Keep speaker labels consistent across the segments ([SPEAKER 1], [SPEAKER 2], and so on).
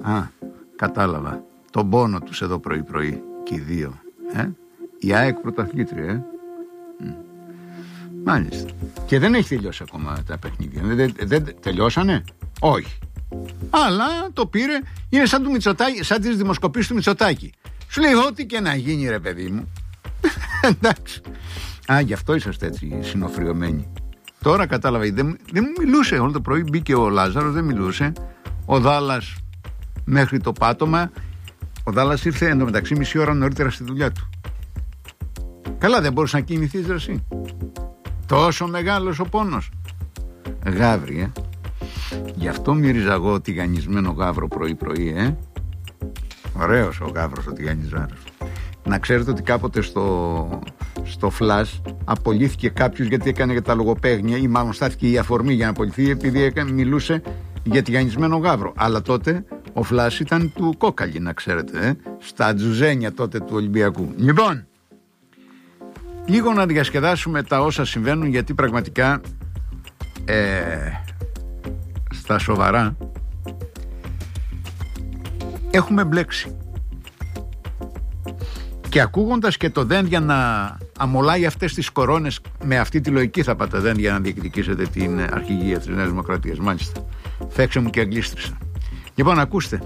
[SPEAKER 1] Κατάλαβα. Τον πόνο τους εδώ πρωί-πρωί και οι δύο. Η ΑΕΚ πρωταθλήτρια. Μάλιστα. Και δεν έχει τελειώσει ακόμα τα παιχνίδια. Δεν τελειώσανε. Όχι. Αλλά το πήρε. Είναι σαν του Μητσοτάκη, σαν τις δημοσκοπήσεις του Μητσοτάκη. Σου λέει ό,τι και να γίνει ρε παιδί μου. Εντάξει. Γι' αυτό είσαστε έτσι συνοφριωμένοι. Τώρα κατάλαβα. Δεν μου μιλούσε όλο το πρωί. Μπήκε ο Λάζαρος, δεν μιλούσε. Ο Δάλλας μέχρι το πάτωμα. Ο Δάλλας ήρθε εντωμεταξύ μισή ώρα νωρίτερα στη δουλειά του. Καλά, δεν μπορούσε να κινηθείς ρε εσύ. Τόσο μεγάλος ο πόνος. Γάβρι, Γι' αυτό μύριζα εγώ τηγανισμένο γάβρο πρωί-πρωί, Ωραίος ο γάβρος ο τηγανιζάρος. Να ξέρετε ότι κάποτε στο Flash απολύθηκε κάποιος γιατί έκανε για τα λογοπαίγνια, ή μάλλον στάθηκε η αφορμή για να απολυθεί επειδή μιλούσε για τηγανισμένο γάβρο. Αλλά τότε ο Flash ήταν του Κόκαλη, να ξέρετε, στα τζουζένια τότε του Ολυμπιακού. Λοιπόν, λίγο να διασκεδάσουμε τα όσα συμβαίνουν, γιατί πραγματικά στα σοβαρά έχουμε μπλέξει. Και ακούγοντας και το Δένδια να αμολάει αυτές τις κορώνες, με αυτή τη λογική θα πάτε Δένδια να διεκδικήσετε την αρχηγία της Νέας Δημοκρατίας. Μάλιστα. Φέξε μου και αγγλίστρισα. Λοιπόν, ακούστε.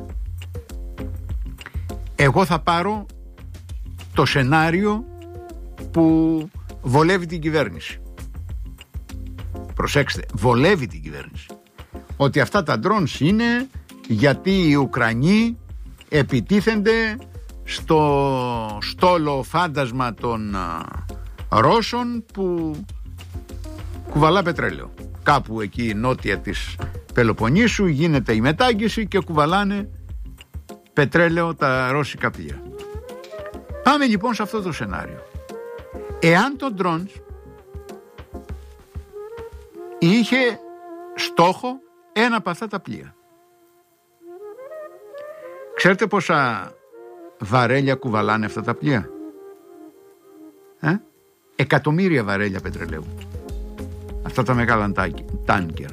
[SPEAKER 1] Εγώ θα πάρω το σενάριο που βολεύει την κυβέρνηση. Προσέξτε, βολεύει την κυβέρνηση. Ότι αυτά τα drones είναι γιατί οι Ουκρανοί επιτίθενται στο στόλο φάντασμα των Ρώσων που κουβαλά πετρέλαιο. Κάπου εκεί νότια της Πελοποννήσου γίνεται η μετάγγιση και κουβαλάνε πετρέλαιο τα ρώσικα πλοία. Πάμε λοιπόν σε αυτό το σενάριο. Εάν το drones είχε στόχο ένα από αυτά τα πλοία, ξέρετε πόσα βαρέλια κουβαλάνε αυτά τα πλοία? Εκατομμύρια βαρέλια πετρελαίου. Αυτά τα μεγάλα τάνκερ.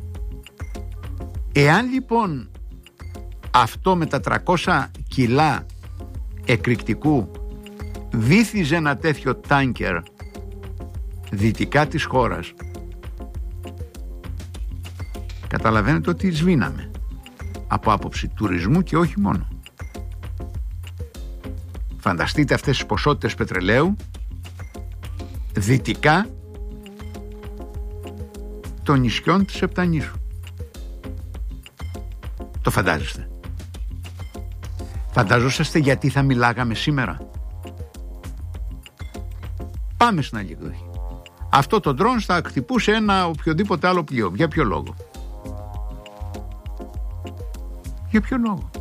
[SPEAKER 1] Εάν λοιπόν αυτό με τα 300 κιλά εκρηκτικού βύθιζε ένα τέτοιο τάνκερ δυτικά της χώρας, καταλαβαίνετε ότι σβήναμε από άποψη τουρισμού και όχι μόνο. Φανταστείτε αυτές τις ποσότητες πετρελαίου δυτικά των νησιών της Επτανήσου. Το φαντάζεστε? Φανταζόσαστε γιατί θα μιλάγαμε σήμερα? Πάμε στην άλλη εκδοχή. Αυτό το drone θα χτυπούσε ένα οποιοδήποτε άλλο πλοίο. Για ποιο λόγο? Για ποιο λόγο?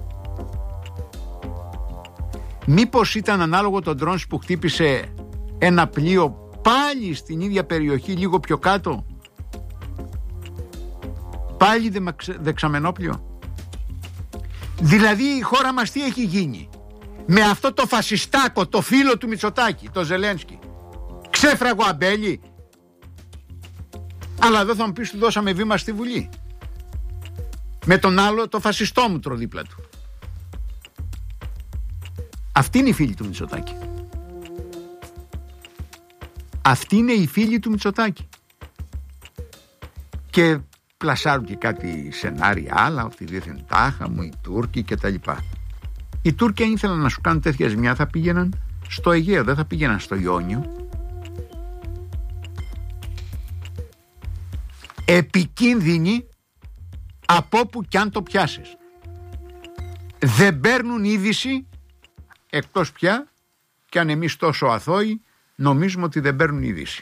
[SPEAKER 1] Μήπως ήταν ανάλογο το drone που χτύπησε ένα πλοίο πάλι στην ίδια περιοχή, λίγο πιο κάτω? Πάλι δεξαμενόπλοιο. Δηλαδή η χώρα μας τι έχει γίνει? Με αυτό το φασιστάκο, το φίλο του Μητσοτάκη, το Ζελένσκι, ξέφραγο αμπέλι. Αλλά εδώ θα μου πεις, του δώσαμε βήμα στη Βουλή. Με τον άλλο το φασιστόμουτρο δίπλα του. Αυτή είναι η φίλη του Μητσοτάκη. Αυτή είναι η φίλη του Μητσοτάκη. Και πλασάρουν και κάτι σενάρια άλλα, ότι δίθεν τάχα μου οι Τούρκοι και τα λοιπά. Οι Τούρκοι αν ήθελαν να σου κάνουν τέτοια ζημιά θα πήγαιναν στο Αιγαίο, δεν θα πήγαιναν στο Ιόνιο. Επικίνδυνοι από όπου κι αν το πιάσεις. Δεν παίρνουν είδηση, εκτός πια κι αν εμείς τόσο αθώοι νομίζουμε ότι δεν παίρνουν είδηση.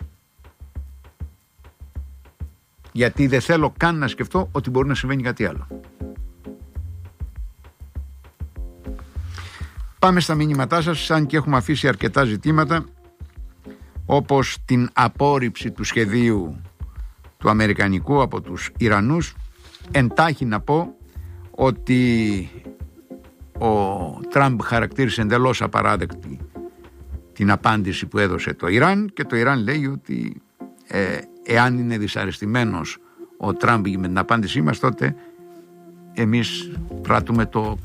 [SPEAKER 1] Γιατί δεν θέλω καν να σκεφτώ ότι μπορεί να συμβαίνει κάτι άλλο. Πάμε στα μηνύματά σας, αν και έχουμε αφήσει αρκετά ζητήματα, όπως την απόρριψη του σχεδίου του αμερικανικού από τους Ιρανούς. Εντάχει να πω ότι ο Τραμπ χαρακτήρισε εντελώς απαράδεκτη την απάντηση που έδωσε το Ιράν, και το Ιράν λέει ότι εάν είναι δυσαρεστημένος ο Τραμπ με την απάντησή μας, τότε εμείς πράττουμε το